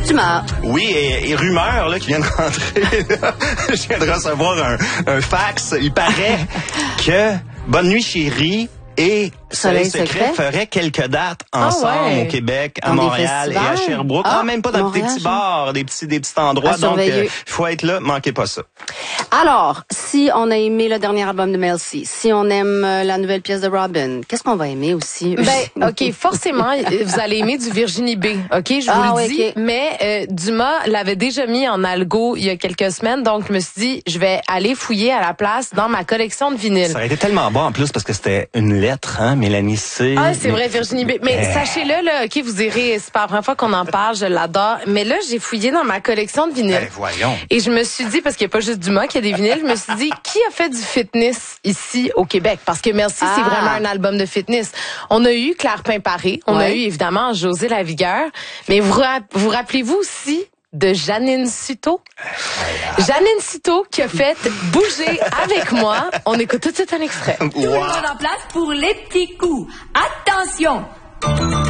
Dumas. Oui, et rumeur là, qui vient de rentrer. Je viens de recevoir un fax. Il paraît que Bonne Nuit Chérie et Soleil Secret feraient quelques dates ensemble au Québec, à Montréal et à Sherbrooke. Même pas dans des petits bars, des petits endroits. Donc, il faut être là, manquez pas ça. Alors, si on a aimé le dernier album de Mel C, si on aime la nouvelle pièce de Robin, qu'est-ce qu'on va aimer aussi? OK, forcément, vous allez aimer du Virginie B. OK, je vous le dis. Okay. Mais Dumas l'avait déjà mis en algo il y a quelques semaines, donc je me suis dit, je vais aller fouiller à la place dans ma collection de vinyles. Ça aurait été tellement bon en plus parce que c'était une lettre, hein, Mélanie C. Ah, c'est vrai, Virginie B. Mais sachez-le, là, OK, vous direz, c'est pas la première fois qu'on en parle, je l'adore. Mais là, j'ai fouillé dans ma collection de vinyles. Voyons. Et je me suis dit, parce qu'il n'y a pas juste Dumas qui a des vinyles, je me suis dit, qui a fait du fitness ici au Québec? Parce que Merci, c'est vraiment un album de fitness. On a eu Claire Pimparé, on a eu évidemment José Lavigueur, mais vous rappelez-vous aussi de Janine Suto? Janine Suto qui a fait bouger avec moi. On écoute tout de suite un extrait. Tout le monde en place pour les petits coups. Attention!